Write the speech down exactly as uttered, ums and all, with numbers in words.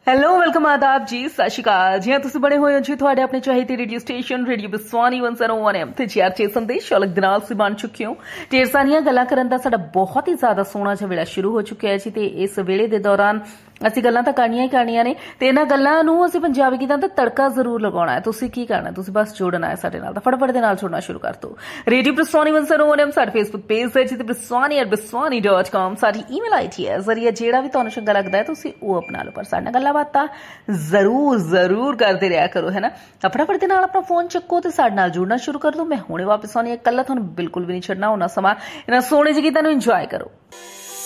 Hello welcome ਆਦਾਬ ਜੀ ਸਤਿ ਸ਼੍ਰੀ ਅਕਾਲ ਜੀ ਤੁਸੀਂ ਬਣੇ ਹੋਏ ਹੋ ਜੀ ਤੁਹਾਡੇ ਆਪਣੇ ਚਾਹੀਦੇ ਰੇਡੀਓ ਸਟੇਸ਼ਨ ਰੇਡੀਓ ਬਿਸਵਾਨੀ ਇੱਕ ਸੌ ਇੱਕ ਐਮ ਤੇ ਜੀਆਰਟੀ ਸੰਦੇਸ਼ ਅਲੱਗ ਦੇ ਨਾਲ ਤੁਸੀਂ ਬਣ ਚੁੱਕੇ ਹੋ। ਢੇਰ ਸਾਰੀਆਂ ਗੱਲਾਂ ਕਰਨ ਦਾ ਸਾਡਾ ਬਹੁਤ ਹੀ ਜ਼ਿਆਦਾ ਸੋਹਣਾ ਜਿਹਾ ਵੇਲਾ ਸ਼ੁਰੂ ਹੋ ਚੁੱਕਿਆ ਹੈ ਜੀ ਤੇ ਇਸ ਵੇਲੇ ਦੇ ਦੌਰਾਨ ਅਸੀਂ ਗੱਲਾਂ ਤਾਂ ਕਰਨੀਆਂ ਹੀ ਕਰਨੀਆਂ ਨੇ ਤੇ ਇਹਨਾਂ ਗੱਲਾਂ ਨੂੰ ਅਸੀਂ ਪੰਜਾਬੀ ਗੀਤਾਂ ਦਾ ਤੜਕਾ ਜ਼ਰੂਰ ਲਗਾਉਣਾ ਹੈ। ਤੁਸੀਂ ਕੀ ਕਰਨਾ, ਤੁਸੀਂ ਬਸ ਜੁੜਨਾ ਹੈ ਸਾਡੇ ਨਾਲ ਤਾਂ ਫਟਾਫਟ ਦੇ ਨਾਲ ਜੁੜਨਾ ਸ਼ੁਰੂ ਕਰ ਦਿਓ। ਰੇਡੀਓ ਬਿਸਵਾਨੀ ਇੱਕ ਸੌ ਇੱਕ ਐਮ ਸਾਡੇ ਫੇਸਬੁੱਕ ਪੇਜ ਤੇ ਜਿੱਤੇ ਬਿਸਵਾਨੀ ਐਟ ਬਿਸਵਾਨੀ ਡਾਟ ਕਾਮ ਸਾਡੀ ਈਮੇਲ ਆਈਡੀ ਹੈ। ਜ਼ਰੀਆ ਜਿਹੜਾ ਵੀ ਤੁਹਾਨੂੰ ਚੰਗਾ ਲੱਗਦਾ ਹੈ ਤੁਸੀਂ ਉਹ ਅਪਣਾ ਲਓ, ਪਰ ਸਾਡੇ ਨਾਲ ਗੱਲਾਂ ਬਾਤਾਂ ਜ਼ਰੂਰ ਜ਼ਰੂਰ ਕਰਦੇ ਰਿਹਾ ਕਰੋ, ਹੈ ਨਾ। ਤਾਂ ਫਟਾਫਟ ਦੇ ਨਾਲ ਆਪਣਾ ਫੋਨ ਚੱਕੋ ਤੇ ਸਾਡੇ ਨਾਲ ਜੁੜਨਾ ਸ਼ੁਰੂ ਕਰ ਦਿਓ। ਮੈਂ ਹੁਣੇ ਵਾਪਸ ਆਉਣੀ ਹੈ, ਕੱਲਾ ਤੁਹਾਨੂੰ ਬਿਲਕੁਲ ਵੀ ਨਹੀਂ ਛੱਡਣਾ। ਉਹਨਾਂ ਸਮਾਂ ਇਹਨਾਂ ਸੋਹਣੇ ਜਿਹੇ ਗੀਤਾਂ ਨੂੰ ਇੰਜੋਏ ਕਰੋ।